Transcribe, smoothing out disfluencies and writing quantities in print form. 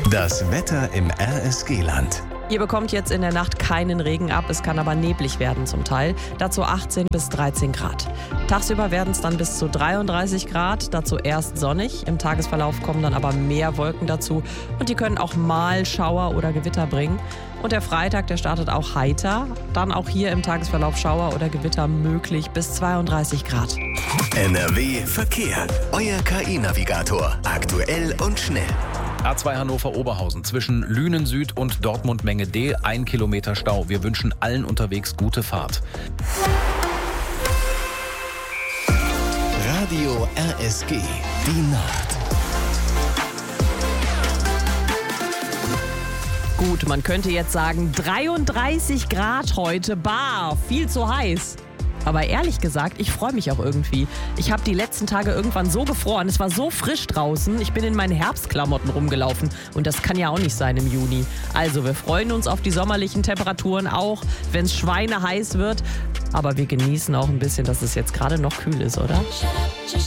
Das Wetter im RSG-Land. Ihr bekommt jetzt in der Nacht keinen Regen ab, es kann aber neblig werden zum Teil. Dazu 18 bis 13 Grad. Tagsüber werden es dann bis zu 33 Grad, dazu erst sonnig. Im Tagesverlauf kommen dann aber mehr Wolken dazu und die können auch mal Schauer oder Gewitter bringen. Und der Freitag, der startet auch heiter. Dann auch hier im Tagesverlauf Schauer oder Gewitter möglich bis 32 Grad. NRW Verkehr. Euer KI-Navigator. Aktuell und schnell. A2 Hannover-Oberhausen zwischen Lünen Süd und Dortmund-Menge D, 1 Kilometer Stau. Wir wünschen allen unterwegs gute Fahrt. Radio RSG. Die Nacht. Gut, man könnte jetzt sagen, 33 Grad heute, bar, viel zu heiß. Aber ehrlich gesagt, ich freue mich auch irgendwie. Ich habe die letzten Tage irgendwann so gefroren, es war so frisch draußen, ich bin in meinen Herbstklamotten rumgelaufen und das kann ja auch nicht sein im Juni. Also wir freuen uns auf die sommerlichen Temperaturen, auch wenn es schweineheiß wird. Aber wir genießen auch ein bisschen, dass es jetzt gerade noch kühl ist, oder?